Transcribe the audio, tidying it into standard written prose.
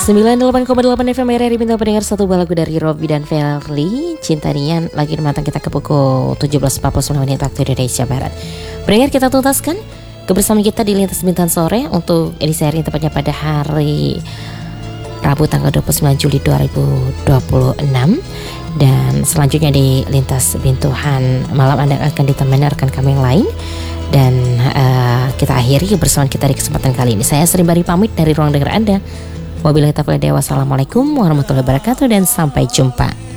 98,8 FM RRI Bintang Pendengar, satu buah lagu dari Robby dan Verly, Cinta Nian. Lagi matang kita ke pukul 17.49 menit waktu Indonesia Barat. Pendengar, kita tuntaskan kebersamaan kita di Lintas Bintang Sore untuk edisi hari ini, tepatnya pada hari Rabu tanggal 29 Juli 2026. Dan selanjutnya di Lintas Bintuhan malam Anda akan ditemani rekan kami yang lain. Dan kita akhiri kebersamaan kita di kesempatan kali ini. Saya Sri Bari pamit dari ruang dengar Anda. Wabillahi taufiq wal hidayah. Wassalamualaikum warahmatullahi wabarakatuh dan sampai jumpa.